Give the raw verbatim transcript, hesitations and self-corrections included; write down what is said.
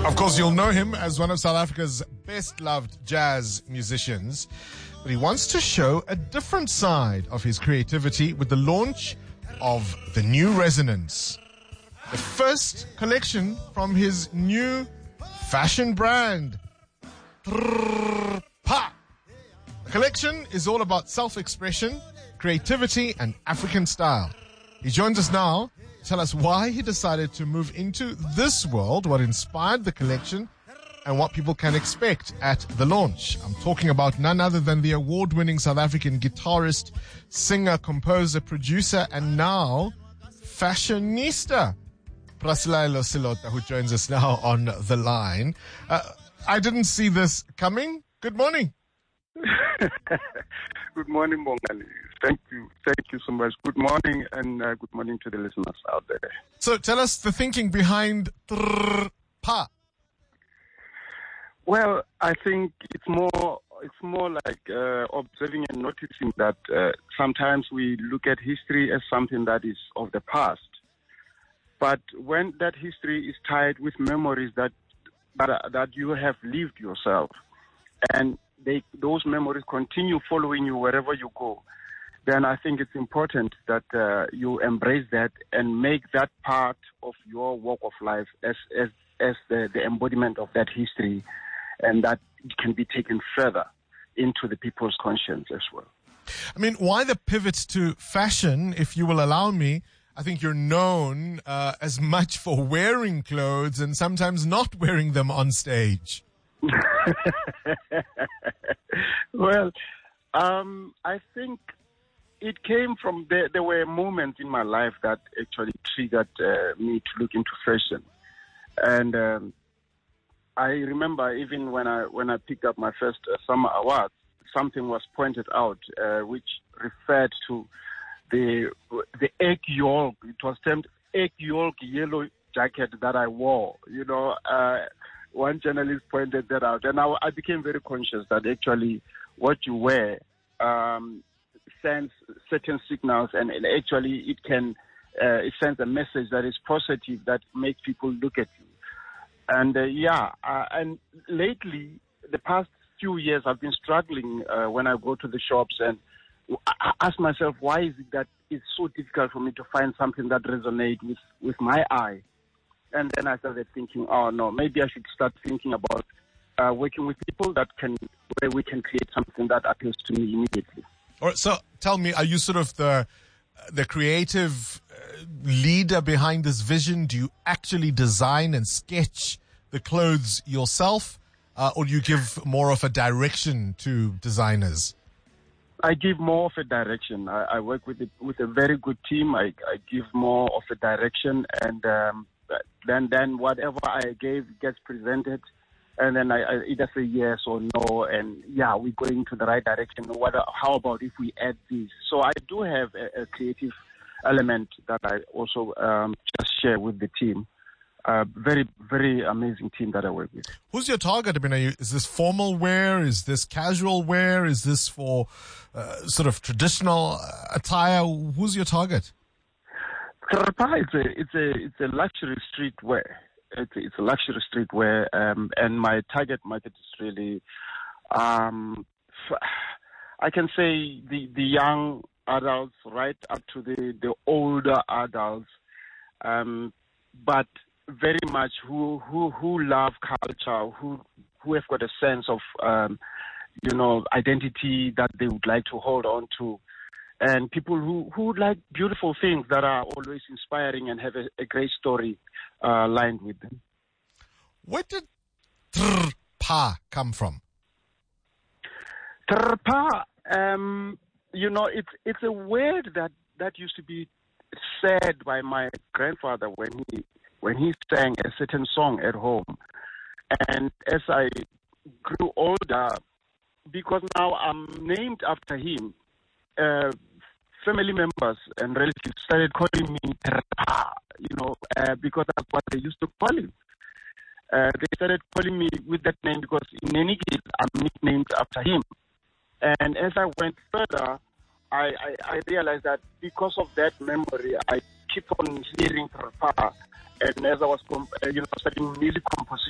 Of course, you'll know him as one of South Africa's best-loved jazz musicians, but he wants to show a different side of his creativity with the launch of the New Resonance, the first collection from his new fashion brand, Trrrpa. The collection is all about self-expression, creativity, and African style. He joins us now to tell us why he decided to move into this world, what inspired the collection, and what people can expect at the launch. I'm talking about none other than the award-winning South African guitarist, singer, composer, producer, and now fashionista, Prasilaelo Silota, who joins us now on the line. Uh, I didn't see this coming. Good morning. Good morning, Bongali. Thank you. Thank you so much. Good morning, and uh, good morning to the listeners out there. So tell us the thinking behind Trrrpa. Well, I think it's more it's more like uh, observing and noticing that uh, sometimes we look at history as something that is of the past. But when that history is tied with memories that that, that you have lived yourself, and they, those memories continue following you wherever you go, then I think it's important that uh, you embrace that and make that part of your walk of life as as, as the, the embodiment of that history, and that it can be taken further into the people's conscience as well. I mean, why the pivot to fashion, if you will allow me? I think you're known uh, as much for wearing clothes and sometimes not wearing them on stage. Well, um, I think it came from, there, there were moments in my life that actually triggered uh, me to look into fashion. And um, I remember even when I when I picked up my first uh, summer award, something was pointed out uh, which referred to the the egg yolk. It was termed egg yolk yellow jacket that I wore. You know, uh, one journalist pointed that out, and I, I became very conscious that actually what you wear um, sends certain signals, and, and actually it can uh, it sends a message that is positive that makes people look at you. And uh, yeah, uh, and lately, the past few years, I've been struggling uh, when I go to the shops, and I ask myself, why is it that it's so difficult for me to find something that resonates with, with my eye? And then I started thinking, oh no, maybe I should start thinking about uh, working with people that can, where we can create something that appeals to me immediately. All right, so tell me, are you sort of the the creative uh, leader behind this vision? Do you actually design and sketch the clothes yourself, uh, or do you give more of a direction to designers? I give more of a direction. I, I work with a, with a very good team. I, I give more of a direction, and um, then then whatever I gave gets presented, and then I, I either say yes or no, and yeah, we're going to the right direction. What? How about if we add this? So I do have a, a creative element that I also um, just share with the team. Uh, very, very amazing team that I work with. Who's your target? I mean, are you, is this formal wear? Is this casual wear? Is this for uh, sort of traditional attire? Who's your target? Trrrpa, it's a, it's a, it's a luxury streetwear. It's a, it's a luxury streetwear, um, and my target market is really, um, I can say the the young adults, right up to the the older adults, um, but very much who who who love culture, who who have got a sense of um, you know identity that they would like to hold on to, and people who who like beautiful things that are always inspiring and have a, a great story uh, lined with them. Where did Trrrpa come from? Trrrpa, um, you know, it's it's a word that that used to be said by my grandfather when he. when he sang a certain song at home. And as I grew older, because now I'm named after him, uh, family members and relatives started calling me Trrrpa, you know, uh, because that's what they used to call him. Uh, they started calling me with that name because in any case, I'm nicknamed after him. And as I went further, I, I, I realized that because of that memory, I keep on hearing Trrrpa. And as I was, comp- uh, you know, studying music composition,